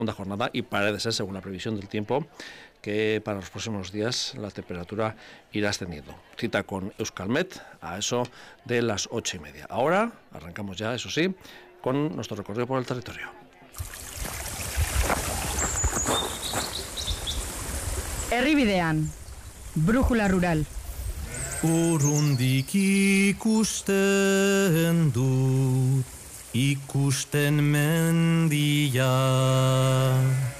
una jornada y parece ser, según la previsión del tiempo, que para los próximos días la temperatura irá ascendiendo. Cita con Euskalmet a eso de las 8:30. Ahora arrancamos ya, eso sí, con nuestro recorrido por el territorio. Herribidean, brújula rural. Urrundik ikusten dut, ikusten mendia.